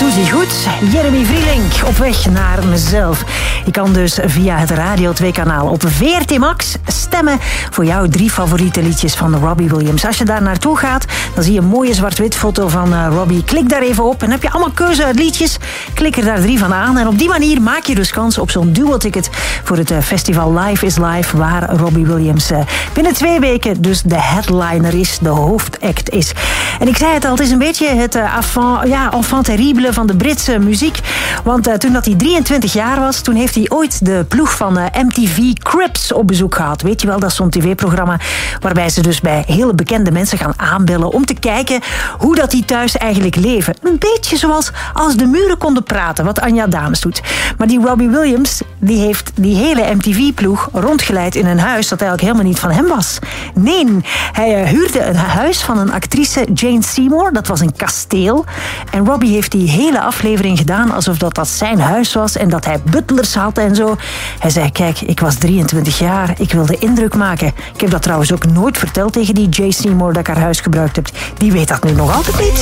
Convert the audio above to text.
doet hij goed. Jeremy Vrielink, op weg naar mezelf. Je kan dus via het Radio 2-kanaal op VRT Max stemmen voor jouw 3 favoriete liedjes van Robbie Williams. Als je daar naartoe gaat, dan zie je een mooie zwart-wit foto van Robbie. Klik daar even op en heb je allemaal keuze uit liedjes. Klik er daar 3 van aan en op die manier maak je dus kans op zo'n duo-ticket voor het festival Live is Live, waar Robbie Williams binnen 2 weken dus de headliner is, de hoofdact is. En ik zei het al, het is een beetje het enfant terrible van de Britse muziek. Want toen dat hij 23 jaar was, toen heeft hij ooit de ploeg van MTV Cribs op bezoek gehad. Weet je wel, dat is zo'n tv-programma waarbij ze dus bij hele bekende mensen gaan aanbellen om te kijken hoe dat die thuis eigenlijk leven. Een beetje zoals Als de muren konden praten, wat Anja Dames doet. Maar die Robbie Williams, die heeft die hele MTV-ploeg rondgeleid in een huis dat eigenlijk helemaal niet van hem was. Nee, hij huurde een huis van een actrice, Jane Seymour. Dat was een kasteel. En Robbie heeft die hele aflevering gedaan alsof dat zijn huis was en dat hij butlers had en zo. Hij zei, kijk, ik was 23 jaar, ik wilde indruk maken. Ik heb dat trouwens ook nooit verteld tegen die Jane Seymour dat ik haar huis gebruikt heb. Die weet dat nu nog altijd niet.